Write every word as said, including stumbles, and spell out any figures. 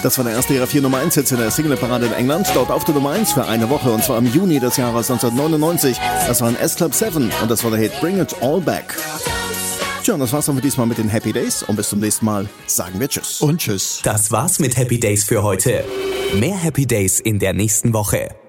Das war der erste ihrer vier Nummer eins Hits in der Single-Parade in England. Dort auf der Nummer eins für eine Woche und zwar im Juni des Jahres neunzehnhundertneunundneunzig. Das war ein S-Club sieben und das war der Hit Bring It All Back. Tja, und das war's dann für diesmal mit den Happy Days und bis zum nächsten Mal sagen wir Tschüss. Und Tschüss. Das war's mit Happy Days für heute. Mehr Happy Days in der nächsten Woche.